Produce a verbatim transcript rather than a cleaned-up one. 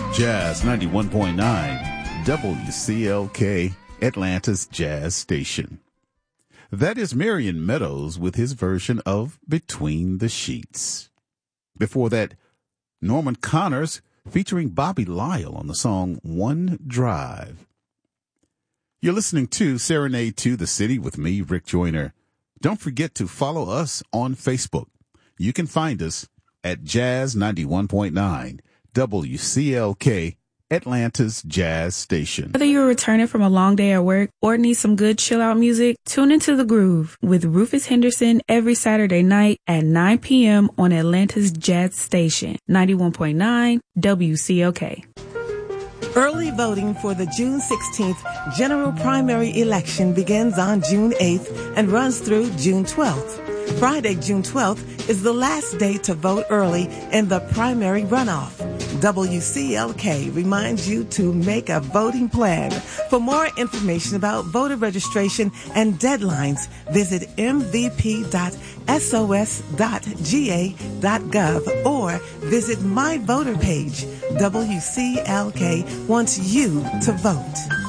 Jazz ninety-one point nine, W C L K, Atlanta's Jazz Station. That is Marion Meadows with his version of Between the Sheets. Before that, Norman Connors featuring Bobby Lyle on the song One Drive. You're listening to Serenade to the City with me, Rick Joyner. Don't forget to follow us on Facebook. You can find us at Jazz ninety-one point nine, W C L K, Atlanta's Jazz Station. Whether you're returning from a long day at work or need some good chill-out music, tune into The Groove with Rufus Henderson every Saturday night at nine p.m. on Atlanta's Jazz Station, ninety-one point nine W C L K. Early voting for the June sixteenth general primary election begins on June eighth and runs through June twelfth. Friday, June twelfth is the last day to vote early in the primary runoff. W C L K reminds you to make a voting plan. For more information about voter registration and deadlines, visit m v p dot s o s dot g a dot gov or visit my voter page. W C L K wants you to vote.